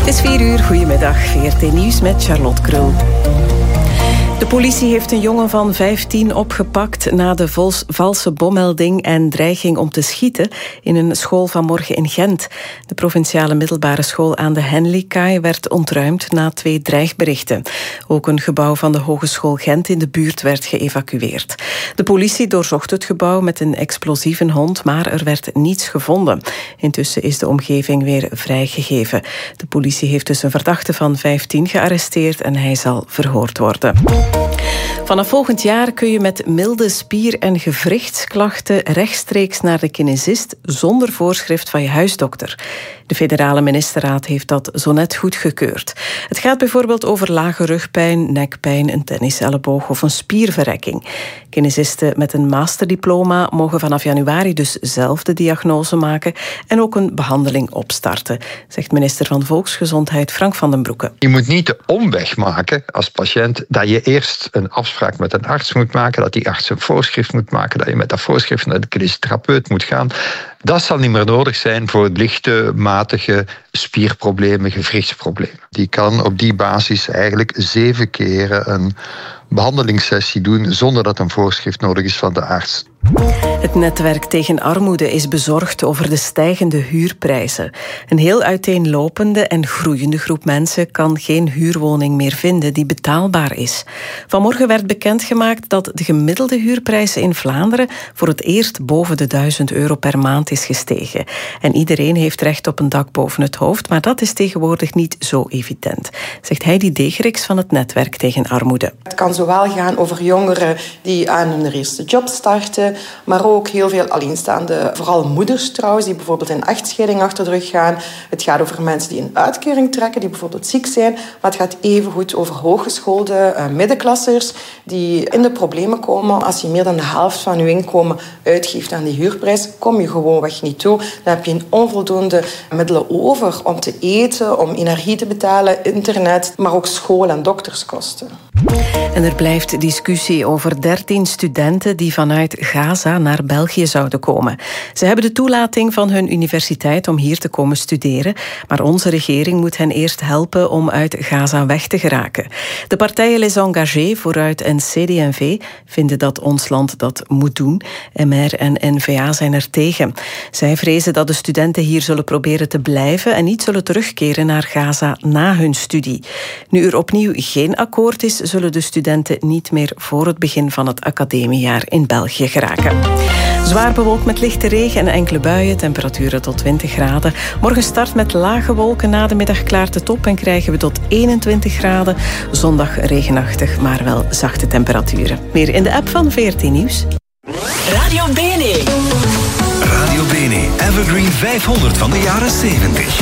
Het is 4 uur, goedemiddag. VRT Nieuws met Charlotte Krul. De politie heeft een jongen van 15 opgepakt na de valse bommelding en dreiging om te schieten in een school vanmorgen in Gent. De provinciale middelbare school aan de Henleykaai werd ontruimd na 2 dreigberichten. Ook een gebouw van de Hogeschool Gent in de buurt werd geëvacueerd. De politie doorzocht het gebouw met een explosievenhond, maar er werd niets gevonden. Intussen is de omgeving weer vrijgegeven. De politie heeft dus een verdachte van 15 gearresteerd en hij zal verhoord worden. Vanaf volgend jaar kun je met milde spier- en gewrichtsklachten rechtstreeks naar de kinesist zonder voorschrift van je huisdokter. De federale ministerraad heeft dat zo net goedgekeurd. Het gaat bijvoorbeeld over lage rugpijn, nekpijn, een tenniselleboog of een spierverrekking. Kinesisten met een masterdiploma mogen vanaf januari dus zelf de diagnose maken en ook een behandeling opstarten, zegt minister van Volksgezondheid Frank van den Broeke. Je moet niet de omweg maken als patiënt dat je eerst een afspraak met een arts moet maken, dat die arts een voorschrift moet maken, dat je met dat voorschrift naar de kinesitherapeut moet gaan. Dat zal niet meer nodig zijn voor lichte, matige spierproblemen, gewrichtsproblemen. Die kan op die basis eigenlijk 7 keren een behandelingssessie doen zonder dat een voorschrift nodig is van de arts. Het netwerk tegen armoede is bezorgd over de stijgende huurprijzen. Een heel uiteenlopende en groeiende groep mensen kan geen huurwoning meer vinden die betaalbaar is. Vanmorgen werd bekendgemaakt dat de gemiddelde huurprijs in Vlaanderen voor het eerst boven de €1000 per maand is gestegen. En iedereen heeft recht op een dak boven het hoofd, maar dat is tegenwoordig niet zo evident, zegt Heidi Degerix van het netwerk tegen armoede. Het kan zowel gaan over jongeren die aan hun eerste job starten, maar ook heel veel alleenstaande, vooral moeders trouwens, die bijvoorbeeld een echtscheiding achter de rug gaan. Het gaat over mensen die een uitkering trekken, die bijvoorbeeld ziek zijn, maar het gaat evengoed over hooggeschoolde middenklassers die in de problemen komen. Als je meer dan de helft van je inkomen uitgeeft aan die huurprijs, kom je gewoonweg niet toe. Dan heb je onvoldoende middelen over om te eten, om energie te betalen, internet, maar ook school- en dokterskosten. En er blijft discussie over 13 studenten die vanuit Gaza naar België zouden komen. Ze hebben de toelating van hun universiteit om hier te komen studeren, maar onze regering moet hen eerst helpen om uit Gaza weg te geraken. De partijen Les Engagés, Vooruit en CD&V vinden dat ons land dat moet doen. MR en N-VA zijn er tegen. Zij vrezen dat de studenten hier zullen proberen te blijven en niet zullen terugkeren naar Gaza na hun studie. Nu er opnieuw geen akkoord is, zullen de studenten niet meer voor het begin van het academiejaar in België geraken. Zwaar bewolkt met lichte regen en enkele buien, temperaturen tot 20 graden. Morgen start met lage wolken, na de middag klaart het op en krijgen we tot 21 graden. Zondag regenachtig, maar wel zachte temperaturen. Meer in de app van VRT Nieuws. Radio Bene. Radio Bene, Evergreen 500 van de jaren 70.